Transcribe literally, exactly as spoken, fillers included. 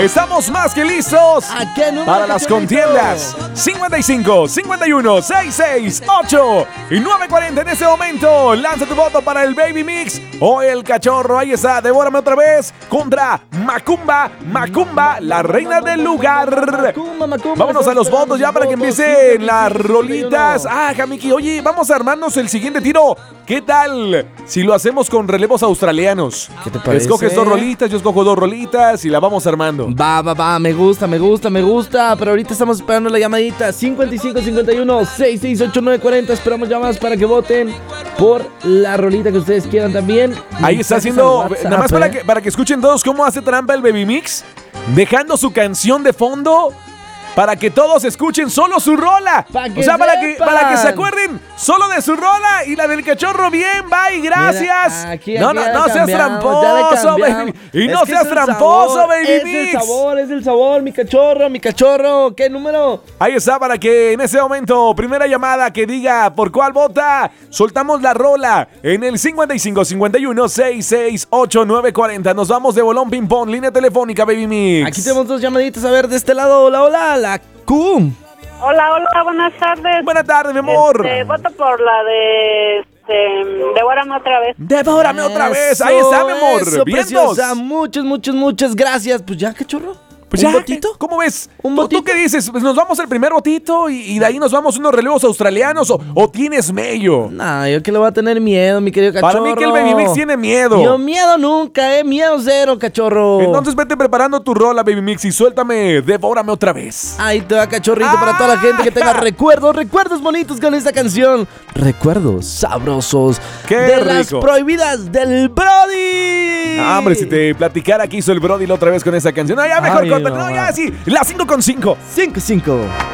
Estamos más que listos ¿A qué número, para las cachorrito? contiendas. cincuenta y cinco, cincuenta y uno, sesenta y seis, ocho y nueve cuarenta en este momento. Lanza tu voto para el Baby Mix o el cachorro. Ahí está, devórame otra vez contra Macumba, Macumba, la reina del lugar. Macumba, Macumba. Vámonos a los votos ya para que empiecen las rolitas. Ah, Ah, Jamiki, oye, vamos a armarnos el siguiente tiro. ¿Qué tal si lo hacemos con relevos australianos? ¿Qué te parece? Escoges dos rolitas, yo escojo dos rolitas y la vamos armando. Va, va, va, me gusta, me gusta, me gusta. Pero ahorita estamos esperando la llamadita. cincuenta y cinco, cincuenta y uno, sesenta y seis, ochenta y nueve cuarenta. Esperamos llamadas para que voten por la rolita que ustedes quieran también. Ahí está Mensajes haciendo, al WhatsApp, nada más para ¿eh? que, para que escuchen todos cómo hace trampa el Baby Mix, dejando su canción de fondo para que todos escuchen solo su rola. Pa' que O sea, para que, sepan. para que se acuerden solo de su rola y la del cachorro. Bien, bye, gracias. Mira, aquí, no, aquí no, ya no le seas cambiamos, ya le tramposo, cambiamos. baby. Y Es no que seas es el tramposo, sabor, Baby es Mix. el sabor, es el sabor, mi cachorro, mi cachorro. ¿Qué número? Ahí está, para que en ese momento, primera llamada que diga por cuál vota, soltamos la rola en el cincuenta y cinco, cincuenta y uno, sesenta y seis, ochenta y nueve cuarenta. Nos vamos de bolón ping pong, línea telefónica, Baby Mix. Aquí tenemos dos llamaditas. A ver, de este lado, hola, hola, la Q. Hola, hola, buenas tardes. Buenas tardes, mi amor. Este, voto por la de... Este, devórame otra vez. Devórame otra vez. Ahí está, mi amor. Eso, Vientos. preciosa. Muchas, muchas, muchas gracias. Pues ya, cachorro. Pues ¿Un ya, botito? ¿cómo ves? ¿Un ¿Tú, botito? ¿Tú qué dices? Pues nos vamos al primer botito y, y de ahí nos vamos unos relevos australianos o, o tienes mello. Nah, yo que le voy a tener miedo, mi querido cachorro. Para mí que el Baby Mix tiene miedo. Yo miedo nunca, eh. Miedo cero, cachorro. Entonces vete preparando tu rola, Baby Mix, y suéltame, devórame otra vez. Ahí te va, cachorrito, para toda la gente que tenga recuerdos, recuerdos bonitos con esta canción. Recuerdos sabrosos. Qué de rico. las prohibidas del Brody. Ah, hombre, si te platicara que hizo el Brody la otra vez con esa canción. No, ya mejor Ay, corta. no. No, ya sí. La cinco con cinco. cinco cinco.